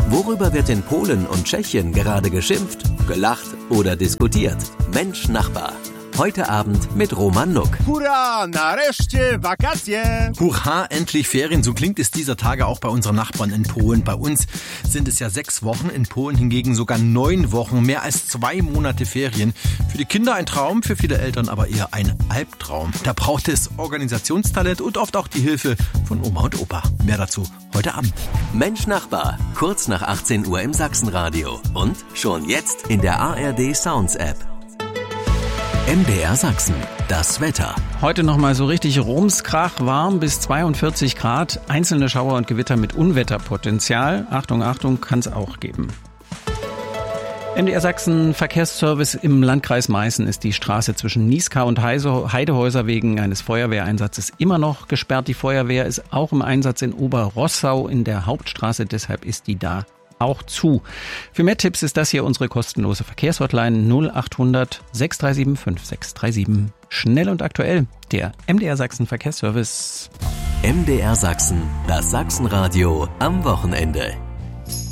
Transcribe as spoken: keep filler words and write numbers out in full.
Worüber wird in Polen und Tschechien gerade geschimpft, gelacht oder diskutiert? Mensch Nachbar. Heute Abend mit Roman Nuck. Hurra, nareszcie wakacje! Hurra, endlich Ferien. So klingt es dieser Tage auch bei unseren Nachbarn in Polen. Bei uns sind es ja sechs Wochen, in Polen hingegen sogar neun Wochen, mehr als zwei Monate Ferien. Für die Kinder ein Traum, für viele Eltern aber eher ein Albtraum. Da braucht es Organisationstalent und oft auch die Hilfe von Oma und Opa. Mehr dazu heute Abend. Mensch Nachbar, kurz nach achtzehn Uhr im Sachsenradio und schon jetzt in der A R D Sounds App. M D R Sachsen, das Wetter. Heute nochmal so richtig rumskrach warm bis zweiundvierzig Grad. Einzelne Schauer und Gewitter mit Unwetterpotenzial. Achtung, Achtung, kann es auch geben. M D R Sachsen Verkehrsservice im Landkreis Meißen ist die Straße zwischen Nieskau und Heidehäuser wegen eines Feuerwehreinsatzes immer noch gesperrt. Die Feuerwehr ist auch im Einsatz in Oberrossau in der Hauptstraße, deshalb ist die da auch zu. Für mehr Tipps ist das hier unsere kostenlose Verkehrshotline null achthundert sechs drei sieben fünf sechs drei sieben. Schnell und aktuell, der M D R Sachsen Verkehrsservice. M D R Sachsen, das Sachsenradio am Wochenende.